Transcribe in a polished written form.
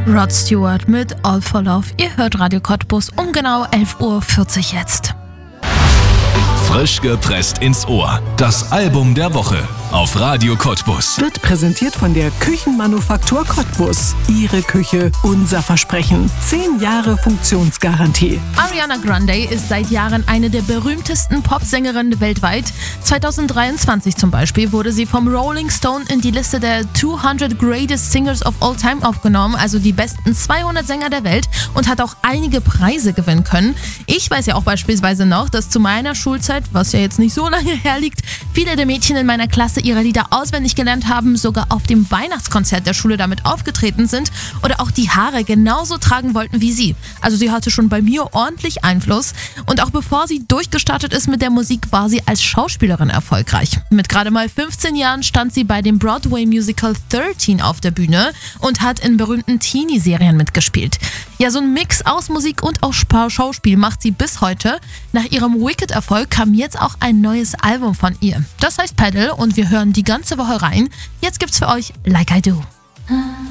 Rod Stewart mit All for Love. Ihr hört Radio Cottbus um genau 11.40 Uhr jetzt. Frisch gepresst ins Ohr. Das Album der Woche auf Radio Cottbus. Wird präsentiert von der Küchenmanufaktur Cottbus. Ihre Küche, unser Versprechen. 10 Jahre Funktionsgarantie. Ariana Grande ist seit Jahren eine der berühmtesten Popsängerinnen weltweit. 2023 zum Beispiel wurde sie vom Rolling Stone in die Liste der 200 Greatest Singers of All Time aufgenommen, also die besten 200 Sänger der Welt, und hat auch einige Preise gewinnen können. Ich weiß ja auch beispielsweise noch, dass zu meiner Schulzeit, was ja jetzt nicht so lange herliegt, viele der Mädchen in meiner Klasse ihre Lieder auswendig gelernt haben, sogar auf dem Weihnachtskonzert der Schule damit aufgetreten sind oder auch die Haare genauso tragen wollten wie sie. Also sie hatte schon bei mir ordentlich Einfluss, und auch bevor sie durchgestartet ist mit der Musik, war sie als Schauspielerin erfolgreich. Mit gerade mal 15 Jahren stand sie bei dem Broadway-Musical 13 auf der Bühne und hat in berühmten Teenie-Serien mitgespielt. Ja, so ein Mix aus Musik und auch Schauspiel macht sie bis heute. Nach ihrem Wicked-Erfolg kam jetzt auch ein neues Album von ihr. Das heißt Pedal, und wir hören die ganze Woche rein. Jetzt gibt's für euch Like I Do.